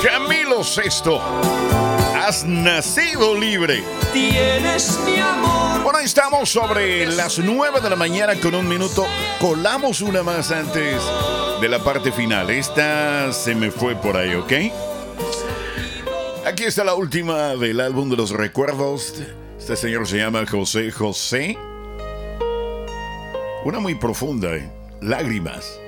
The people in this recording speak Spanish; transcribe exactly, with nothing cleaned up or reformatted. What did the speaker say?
Camilo Sesto, has nacido libre. Tienes mi amor. Bueno, estamos sobre las nueve de la mañana con un minuto. Colamos una más antes de la parte final. Esta se me fue por ahí, ¿ok? Aquí está la última del álbum de los recuerdos. Este señor se llama José José. Una muy profunda, ¿eh? Lágrimas.